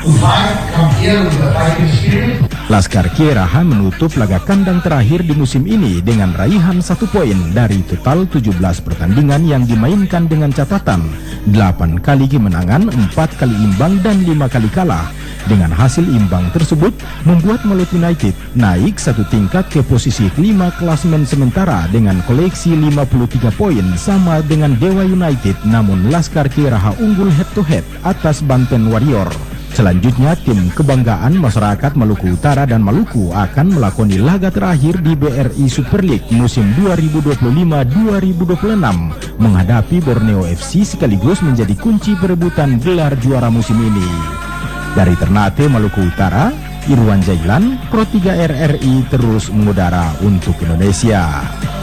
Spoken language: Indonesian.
Laskar Kieraha menutup laga kandang terakhir di musim ini dengan raihan 1 poin dari total 17 pertandingan yang dimainkan dengan catatan 8 kali kemenangan, 4 kali imbang, dan 5 kali kalah. Dengan hasil imbang tersebut membuat Malut United naik 1 tingkat ke posisi kelima klasemen sementara dengan koleksi 53 poin sama dengan Dewa United, namun Laskar Kieraha unggul head to head atas Banten Warrior. Selanjutnya, tim kebanggaan masyarakat Maluku Utara dan Maluku akan melakoni laga terakhir di BRI Super League musim 2025-2026 menghadapi Borneo FC sekaligus menjadi kunci perebutan gelar juara musim ini. Dari Ternate, Maluku Utara, Irwan Jailan, Pro 3 RRI terus mengudara untuk Indonesia.